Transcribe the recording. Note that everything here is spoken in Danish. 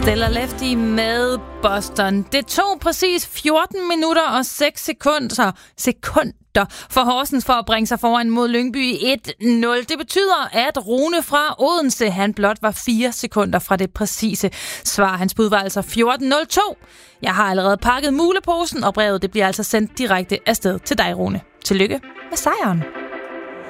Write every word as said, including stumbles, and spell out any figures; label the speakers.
Speaker 1: Stella Lefty med Boston. Det tog præcis fjorten minutter og seks sekunder, sekunder for Horsens for at bringe sig foran mod Lyngby et nul. Det betyder, at Rune fra Odense, han blot var fire sekunder fra det præcise svar. Hans bud var altså fjorten nul to. Jeg har allerede pakket muleposen, og brevet det bliver altså sendt direkte afsted til dig, Rune. Tillykke med sejren.